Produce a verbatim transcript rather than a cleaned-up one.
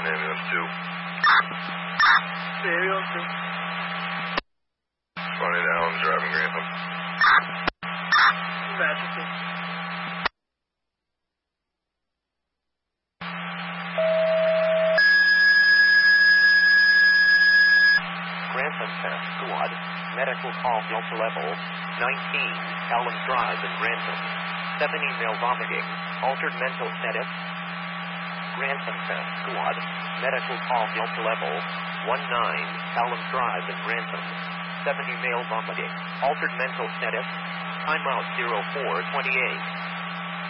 ambulance two. Ambulance two. Funny Allen's driving Grantham. Majesty. Grantham Test Squad. Medical call Delta Level nineteen. Allen Drive in Grantham. seven email vomiting. Altered mental status. Grantham Test Squad. Medical call Delta Level nineteen. Allen Drive in Grantham. seven email vomiting. Altered mental status. Timeout zero four twenty-eight.